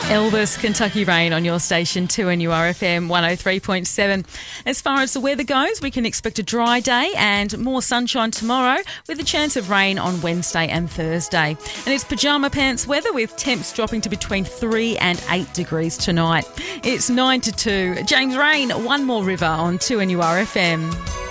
Elvis, Kentucky Rain on your station 2NURFM 103.7. As far as the weather goes, we can expect a dry day and more sunshine tomorrow with a chance of rain on Wednesday and Thursday. And it's pyjama pants weather with temps dropping to between 3 and 8 degrees tonight. It's 9 to 2. James Rain, One More River on 2NURFM.